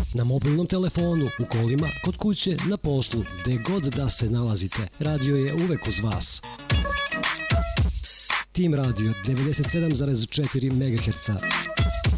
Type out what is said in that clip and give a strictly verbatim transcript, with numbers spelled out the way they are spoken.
Na mobilnom telefonu, u kolima, kod kuće, na poslu, gde god da se nalazite, radio je uvek uz vas. Team Radio devedeset sedam zarez četiri megaherca.